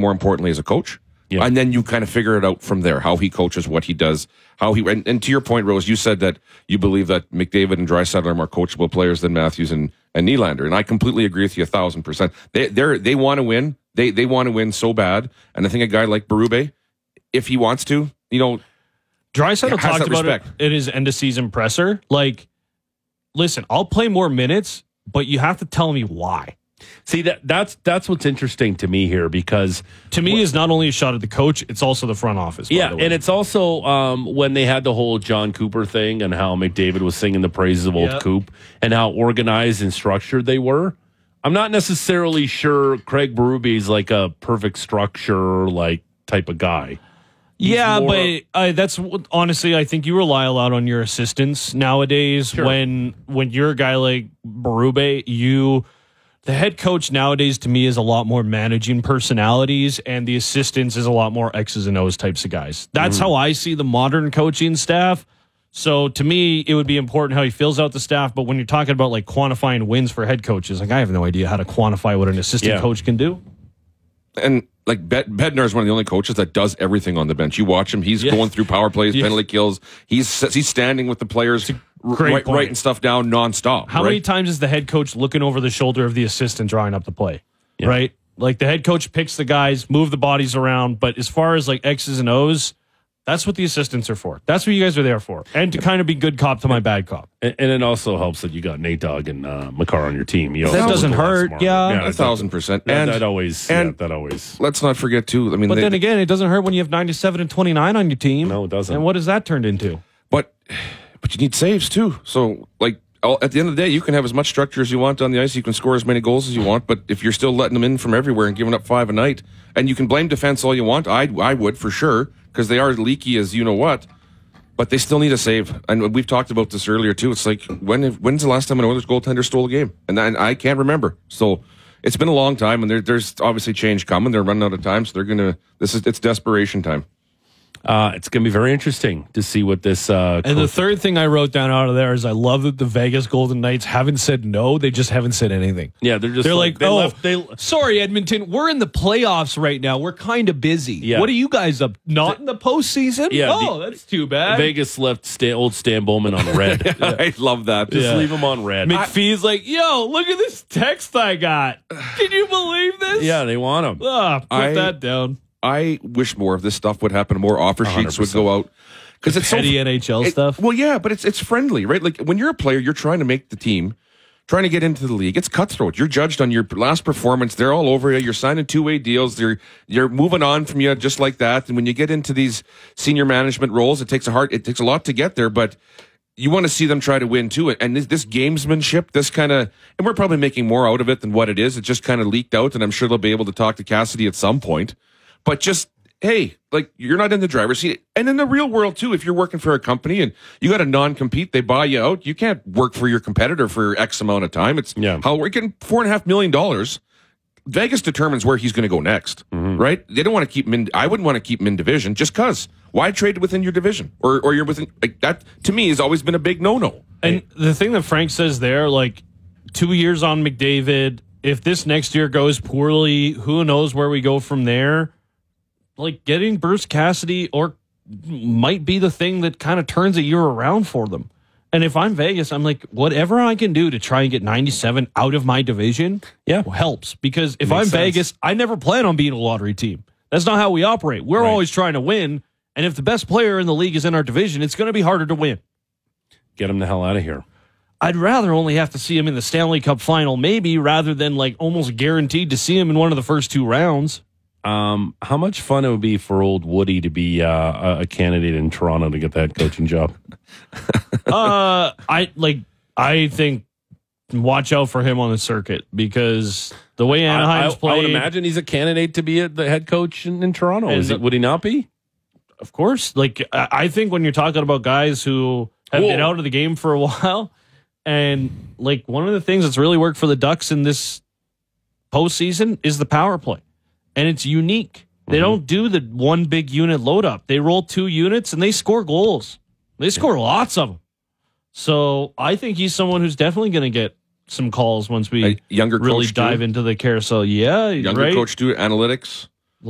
more importantly, as a coach. Yeah. And then you kind of figure it out from there, how he coaches, what he does, how he. And to your point, Rose, you said that you believe that McDavid and Draisaitl are more coachable players than Matthews and Nylander, and I completely agree with you 1,000%. They want to win. They want to win so bad, and I think a guy like Berube, if he wants to, Draisaitl talked about it in his end of season presser. Like, listen, I'll play more minutes, but you have to tell me why. See, that's what's interesting to me here, because to me is not only a shot at the coach, it's also the front office. Yeah, and it's also when they had the whole John Cooper thing and how McDavid was singing the praises of old Coop and how organized and structured they were. I'm not necessarily sure Craig Berube is like a perfect structure like type of guy. But that's honestly, I think you rely a lot on your assistants nowadays. Sure. When you're a guy like Berube, the head coach nowadays, to me, is a lot more managing personalities, and the assistants is a lot more X's and O's types of guys. That's how I see the modern coaching staff. So to me, it would be important how he fills out the staff. But when you're talking about like quantifying wins for head coaches, like I have no idea how to quantify what an assistant coach can do. And like Bednar is one of the only coaches that does everything on the bench. You watch him; he's going through power plays, penalty kills. He's standing with the players, writing stuff down nonstop. How many times is the head coach looking over the shoulder of the assistant drawing up the play? Yeah. Right, like the head coach picks the guys, move the bodies around. But as far as like X's and O's, that's what the assistants are for. That's what you guys are there for, and to kind of be good cop to my bad cop. And it also helps that you got Nate Dogg and Makar on your team. That doesn't hurt. Yeah, 1,000%. And that always. Let's not forget too. I mean, but then again, it doesn't hurt when you have 97 and 29 on your team. No, it doesn't. And what has that turned into? But you need saves too. So like at the end of the day, you can have as much structure as you want on the ice. You can score as many goals as you want. But if you're still letting them in from everywhere and giving up 5 a night, and you can blame defense all you want, I would for sure, because they are leaky as you know what. But they still need a save. And we've talked about this earlier too. It's like, when's the last time an Oilers goaltender stole a game? And I can't remember. So it's been a long time, and there's obviously change coming. They're running out of time, so it's desperation time. It's going to be very interesting to see what this... and the third thing I wrote down out of there is I love that the Vegas Golden Knights haven't said no. They just haven't said anything. Yeah, they're like sorry, Edmonton, we're in the playoffs right now. We're kind of busy. Yeah. What are you guys up? Not in the postseason? Yeah, that's too bad. Vegas left old Stan Bowman on red. I love that. Just leave him on red. McPhee's like, yo, look at this text I got. Can you believe this? Yeah, they want him. Put that down. I wish more of this stuff would happen. More offer sheets 100%. Would go out, because it's petty NHL stuff. Well, yeah, but it's friendly, right? Like when you're a player, you're trying to make the team, trying to get into the league. It's cutthroat. You're judged on your last performance. They're all over you. You're signing 2-way deals. You're moving on from you just like that. And when you get into these senior management roles, it takes a lot to get there, but you want to see them try to win too. And this gamesmanship, this kind of, and we're probably making more out of it than what it is. It just kind of leaked out, and I'm sure they'll be able to talk to Cassidy at some point. But just, hey, like, you're not in the driver's seat. And in the real world, too, if you're working for a company and you got a non-compete, they buy you out, you can't work for your competitor for X amount of time. It's how we're getting $4.5 million. Vegas determines where he's going to go next, right? They don't want to keep him in. I wouldn't want to keep him in division just because. Why trade within your division? Or you're within, like, that, to me, has always been a big no-no. And the thing that Frank says there, like, 2 years on McDavid, if this next year goes poorly, who knows where we go from there? Like, getting Bruce Cassidy might be the thing that kind of turns a year around for them. And if I'm Vegas, I'm like, whatever I can do to try and get 97 out of my division helps. Because if I'm Vegas, I never plan on being a lottery team. That's not how we operate. We're always trying to win. And if the best player in the league is in our division, it's going to be harder to win. Get him the hell out of here. I'd rather only have to see him in the Stanley Cup final, maybe, rather than like almost guaranteed to see him in one of the first 2 rounds. How much fun it would be for old Woody to be a candidate in Toronto to get that coaching job? I think watch out for him on the circuit, because the way Anaheim's played, I would imagine he's a candidate to be the head coach in Toronto. Would he not be? Of course. Like, I think when you're talking about guys who have been out of the game for a while, and like one of the things that's really worked for the Ducks in this postseason is the power play. And it's unique. They don't do the one big unit load up. They roll 2 units and they score goals. They score lots of them. So I think he's someone who's definitely going to get some calls once we younger really coach dive too. into the carousel. Yeah, younger coach too. Analytics.